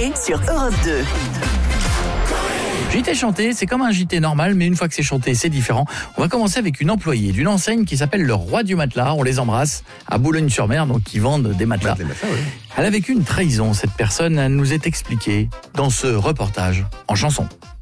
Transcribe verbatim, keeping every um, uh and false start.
chanté sur Europe deux. J T chanté, c'est comme un J T normal, mais une fois que c'est chanté, c'est différent. On va commencer avec une employée d'une enseigne qui s'appelle Le Roi du Matelas. On les embrasse à Boulogne-sur-Mer, donc qui vendent des matelas. Des matelas, oui. Elle a vécu une trahison, cette personne. Elle nous est expliquée dans ce reportage en chanson.